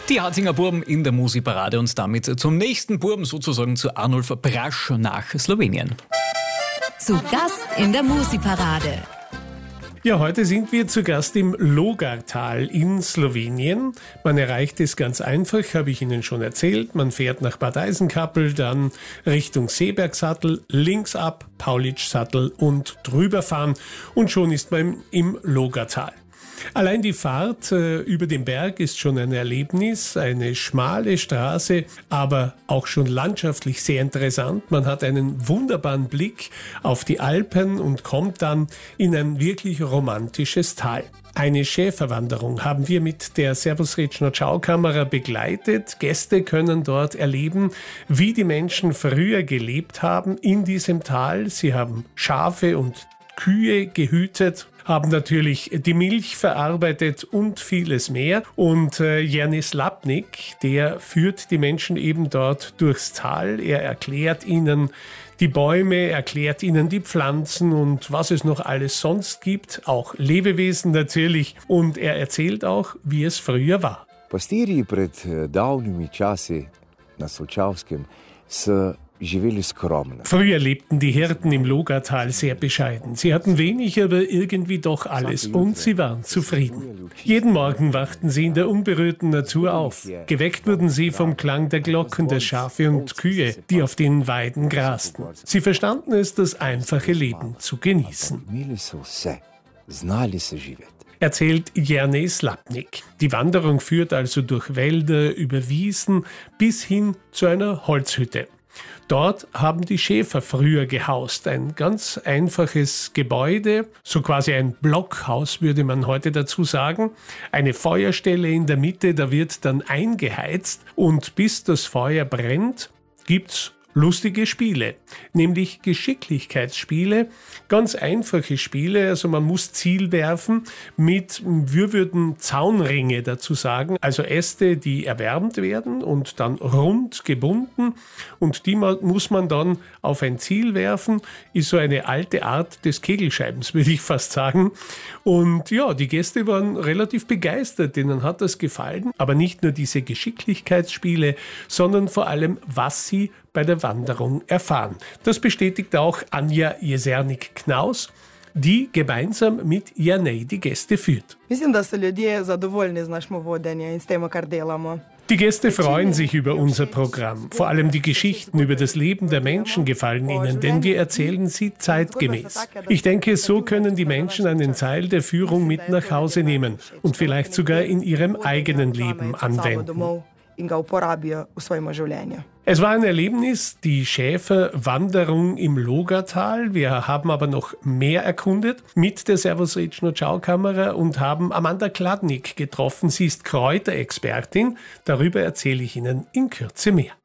Die Harzinger Burben in der Musikparade und damit zum nächsten Burben, sozusagen zu Arnulf Brasch nach Slowenien. Zu Gast in der Musikparade. Ja, heute sind wir zu Gast im Logartal in Slowenien. Man erreicht es ganz einfach, habe ich Ihnen schon erzählt. Man fährt nach Bad Eisenkappel, dann Richtung Seebergsattel, links ab, Paulitschsattel und drüber fahren und schon ist man im Logartal. Allein die Fahrt über den Berg ist schon ein Erlebnis, eine schmale Straße, aber auch schon landschaftlich sehr interessant. Man hat einen wunderbaren Blick auf die Alpen und kommt dann in ein wirklich romantisches Tal. Eine Schäferwanderung haben wir mit der Servus-Retschner Schaukamera begleitet. Gäste können dort erleben, wie die Menschen früher gelebt haben in diesem Tal. Sie haben Schafe und Kühe gehütet, haben natürlich die Milch verarbeitet und vieles mehr. Und Janis Lapnik, der führt die Menschen eben dort durchs Tal. Er erklärt ihnen die Bäume, erklärt ihnen die Pflanzen und was es noch alles sonst gibt, auch Lebewesen natürlich. Und er erzählt auch, wie es früher war. Pastirji pred davnimi časi na Solčavskem so živeli skromno. Früher lebten die Hirten im Logartal sehr bescheiden. Sie hatten wenig, aber irgendwie doch alles und sie waren zufrieden. Jeden Morgen wachten sie in der unberührten Natur auf. Geweckt wurden sie vom Klang der Glocken der Schafe und Kühe, die auf den Weiden grasten. Sie verstanden es, das einfache Leben zu genießen. Erzählt Janis Lapnik. Die Wanderung führt also durch Wälder, über Wiesen bis hin zu einer Holzhütte. Dort haben die Schäfer früher gehaust. Ein ganz einfaches Gebäude, so quasi ein Blockhaus würde man heute dazu sagen. Eine Feuerstelle in der Mitte, da wird dann eingeheizt und bis das Feuer brennt, gibt's lustige Spiele, nämlich Geschicklichkeitsspiele, ganz einfache Spiele, also man muss Ziel werfen mit, wir würden Zaunringe dazu sagen, also Äste, die erwärmt werden und dann rund gebunden und die muss man dann auf ein Ziel werfen, ist so eine alte Art des Kegelscheibens, würde ich fast sagen. Und ja, die Gäste waren relativ begeistert, denen hat das gefallen, aber nicht nur diese Geschicklichkeitsspiele, sondern vor allem, was sie bei der Wanderung erfahren. Das bestätigt auch Anja Jesernik-Knaus, die gemeinsam mit Janej die Gäste führt. Die Gäste freuen sich über unser Programm. Vor allem die Geschichten über das Leben der Menschen gefallen ihnen, denn wir erzählen sie zeitgemäß. Ich denke, so können die Menschen einen Teil der Führung mit nach Hause nehmen und vielleicht sogar in ihrem eigenen Leben anwenden. Es war ein Erlebnis, die Schäferwanderung im Logartal. Wir haben aber noch mehr erkundet mit der Servus-Retschner Schaukamera und haben Amanda Kladnik getroffen. Sie ist Kräuterexpertin. Darüber erzähle ich Ihnen in Kürze mehr.